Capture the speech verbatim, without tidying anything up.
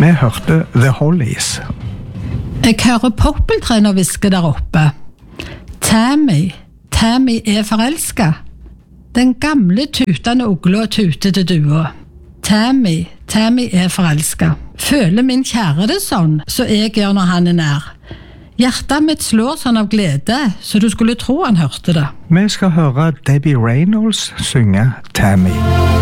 Vi hørte The Hollies. Jeg hører poppeltrener hviske der oppe. Tammy, Tammy er forelsket. Den gamle tutende ugla tuter til dua. Tammy, Tammy er forelsket. Føler min kjære det sånn, så jeg gjør når han er nær. Hjertet mitt slår sånn av glede, så du skulle tro han hørte det. Vi skal høre Debbie Reynolds synge Tammy.